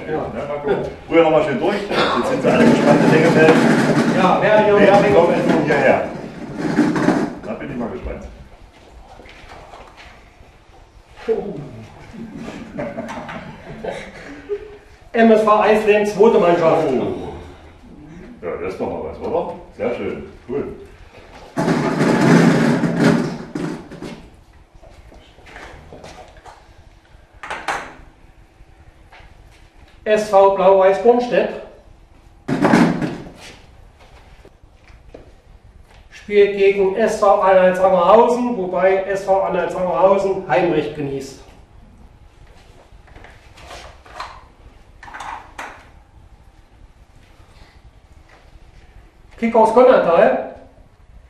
Ja. Ja, mal gucken. Früher nochmal schön durch. Jetzt sind sie alle gespannt in Längenfeld. Ja, wer hier Wer kommt nun hierher? Da bin ich mal gespannt. MSV Eisleben, zweite Mannschaft. Oh. Ja, das ist doch mal was, oder? Sehr schön. Cool. SV Blau-Weiß Bornstedt spielt gegen SV Anhalt-Sangerhausen, wobei SV Anhalt-Sangerhausen Heimrecht genießt. Kick aus Konnertal